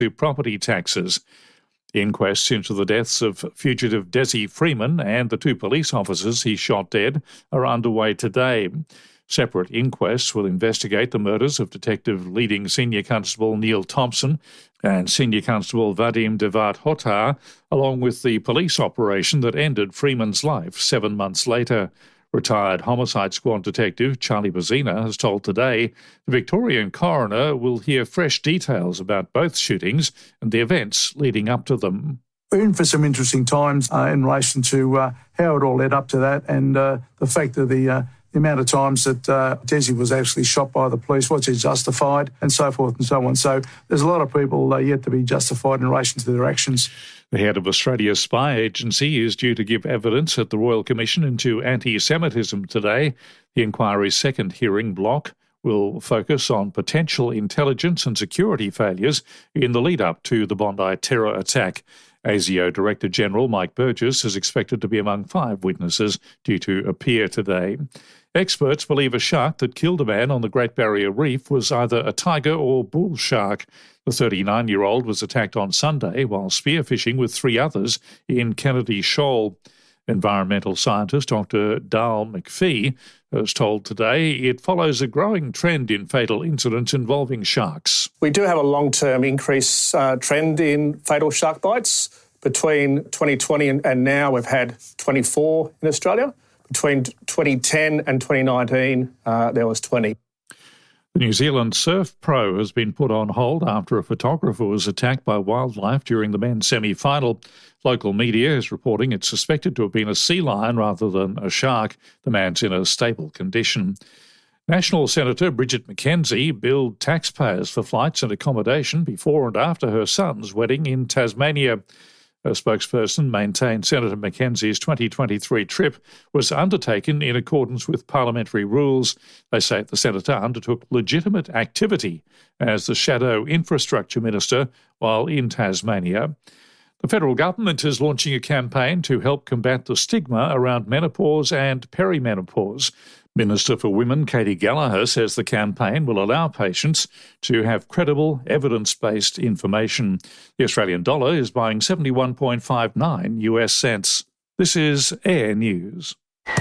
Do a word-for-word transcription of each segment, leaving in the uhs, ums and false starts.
to property taxes. Inquests into the deaths of fugitive Desi Freeman and the two police officers he shot dead are underway today. Separate inquests will investigate the murders of Detective Leading Senior Constable Neil Thompson and Senior Constable Vadim Devat Hotar, along with the police operation that ended Freeman's life seven months later. Retired Homicide Squad Detective Charlie Bazina has told Today the Victorian coroner will hear fresh details about both shootings and the events leading up to them. We're in for some interesting times uh, in relation to uh, how it all led up to that, and uh, the fact that the, uh, the amount of times that uh, Desi was actually shot by the police, was it justified, and so forth and so on. So there's a lot of people uh, yet to be justified in relation to their actions. The head of Australia's spy agency is due to give evidence at the Royal Commission into anti-Semitism today. The inquiry's second hearing block will focus on potential intelligence and security failures in the lead-up to the Bondi terror attack. ASIO Director General Mike Burgess is expected to be among five witnesses due to appear today. Experts believe a shark that killed a man on the Great Barrier Reef was either a tiger or bull shark. The thirty-nine-year-old was attacked on Sunday while spearfishing with three others in Kennedy Shoal. Environmental scientist Doctor Dal McPhee has told Today it follows a growing trend in fatal incidents involving sharks. We do have a long-term increase uh, trend in fatal shark bites. Between twenty twenty and, and now, we've had twenty-four in Australia. Between twenty ten and twenty nineteen, uh, there was twenty. The New Zealand Surf Pro has been put on hold after a photographer was attacked by wildlife during the men's semi-final. Local media is reporting it's suspected to have been a sea lion rather than a shark. The man's in a stable condition. National Senator Bridget McKenzie billed taxpayers for flights and accommodation before and after her son's wedding in Tasmania. Her spokesperson maintained Senator McKenzie's twenty twenty-three trip was undertaken in accordance with parliamentary rules. They say the senator undertook legitimate activity as the shadow infrastructure minister while in Tasmania. The federal government is launching a campaign to help combat the stigma around menopause and perimenopause. Minister for Women Katie Gallagher says the campaign will allow patients to have credible, evidence-based information. The Australian dollar is buying seventy-one point five nine U S cents. This is Air News.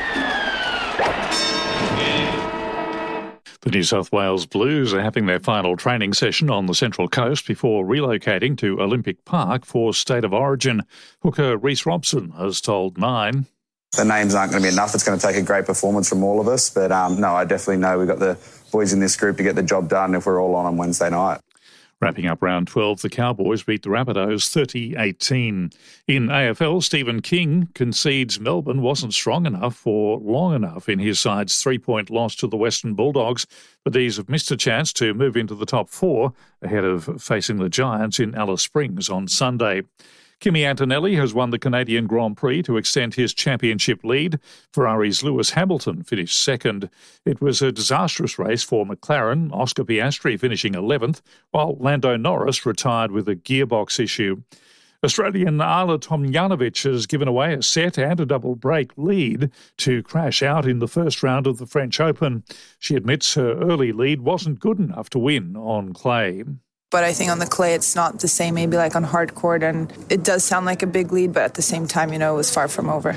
The New South Wales Blues are having their final training session on the Central Coast before relocating to Olympic Park for State of Origin. Hooker Reece Robson has told Nine. The names aren't going to be enough. It's going to take a great performance from all of us. But um, no, I definitely know we've got the boys in this group to get the job done if we're all on on Wednesday night. Wrapping up round twelve, the Cowboys beat the Rabbitohs thirty eighteen. In A F L, Stephen King concedes Melbourne wasn't strong enough for long enough in his side's three-point loss to the Western Bulldogs. The D's have missed a chance to move into the top four ahead of facing the Giants in Alice Springs on Sunday. Kimi Antonelli has won the Canadian Grand Prix to extend his championship lead. Ferrari's Lewis Hamilton finished second. It was a disastrous race for McLaren, Oscar Piastri finishing eleventh, while Lando Norris retired with a gearbox issue. Australian Arla Tomljanovic has given away a set and a double break lead to crash out in the first round of the French Open. She admits her early lead wasn't good enough to win on clay. But I think on the clay, it's not the same, maybe like on hard court. And it does sound like a big lead, but at the same time, you know, it was far from over.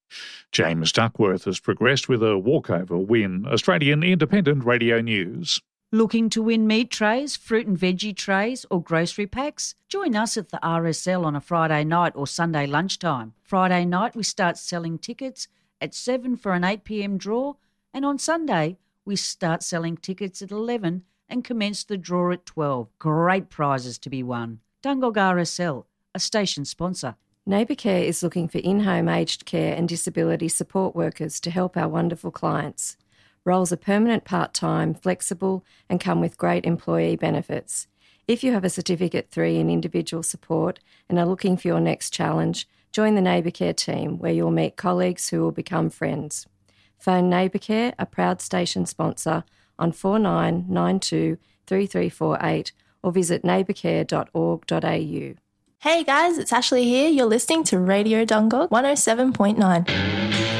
James Duckworth has progressed with a walkover win. Australian Independent Radio News. Looking to win meat trays, fruit and veggie trays or grocery packs? Join us at the R S L on a Friday night or Sunday lunchtime. Friday night, we start selling tickets at seven for an eight p.m. draw. And on Sunday, we start selling tickets at eleven and commence the draw at twelve. Great prizes to be won. Dungog R S L, a station sponsor. Neighbourcare is looking for in-home aged care and disability support workers to help our wonderful clients. Roles are permanent part-time, flexible and come with great employee benefits. If you have a Certificate three in individual support and are looking for your next challenge, join the Neighbourcare team where you'll meet colleagues who will become friends. Phone Neighbourcare, a proud station sponsor, on four nine nine two three three four eight or visit neighbourcare dot org dot a u. Hey guys, it's Ashley here. You're listening to Radio Dungog one oh seven point nine.